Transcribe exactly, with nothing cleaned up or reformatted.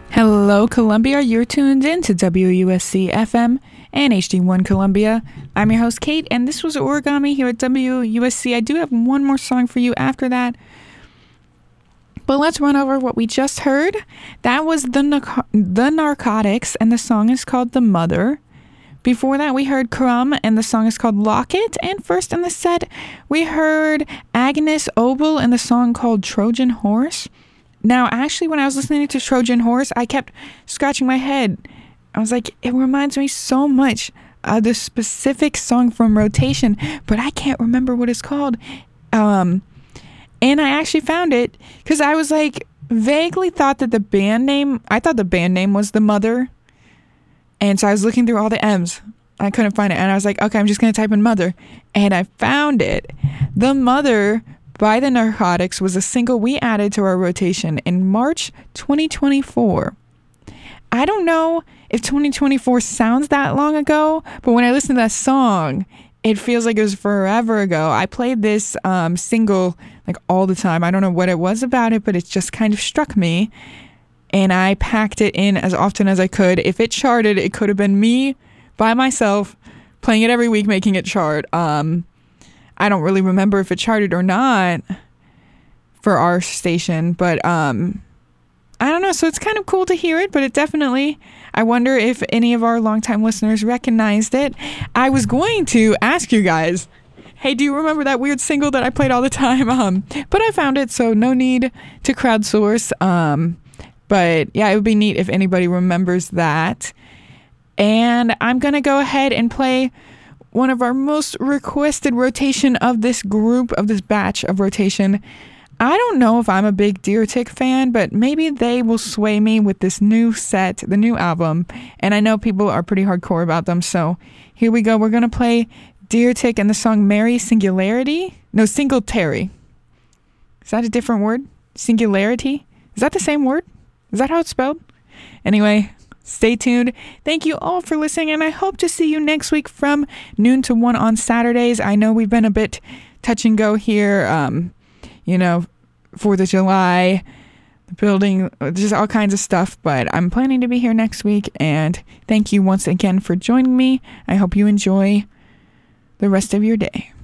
Hello, Columbia. You're tuned in to W U S C F M and H D one Columbia. I'm your host, Kate, and this was Origami here at W U S C. I do have one more song for you after that, but let's run over what we just heard. That was the, Nar- the Narcotics, and the song is called The Mother. Before that, we heard Crumb, and the song is called Locket. And first in the set, we heard Agnes Obel, and the song called Trojan Horse. Now, actually, when I was listening to Trojan Horse, I kept scratching my head. I was like, it reminds me so much of the specific song from Rotation, but I can't remember what it's called. Um, and I actually found it because I was like, vaguely thought that the band name, I thought the band name was The Mother. And so I was looking through all the M's. I couldn't find it. And I was like, okay, I'm just going to type in Mother. And I found it. The Mother by the Narcotics was a single we added to our rotation in March twenty twenty-four. I don't know if twenty twenty-four sounds that long ago, but when I listen to that song, it feels like it was forever ago. I played this um, single like all the time. I don't know what it was about it, but it just kind of struck me. And I packed it in as often as I could. If it charted, it could have been me by myself playing it every week, making it chart. Um, I don't really remember if it charted or not for our station, but um, I don't know. So it's kind of cool to hear it, but it definitely, I wonder if any of our longtime listeners recognized it. I was going to ask you guys, hey, do you remember that weird single that I played all the time? Um, but I found it, so no need to crowdsource. Um, but yeah, it would be neat if anybody remembers that. And I'm going to go ahead and play one of our most requested rotation of this group, of this batch of rotation. I don't know if I'm a big Deer Tick fan, but maybe they will sway me with this new set, the new album. And I know people are pretty hardcore about them, so here we go. We're going to play Deer Tick and the song Mary Singularity. No, Singletary. Is that a different word? Singularity? Is that the same word? Is that how it's spelled? Anyway, stay tuned. Thank you all for listening, and I hope to see you next week from noon to one on Saturdays. I know we've been a bit touch and go here, um, you know, fourth of July, the building, just all kinds of stuff, but I'm planning to be here next week, and thank you once again for joining me. I hope you enjoy the rest of your day.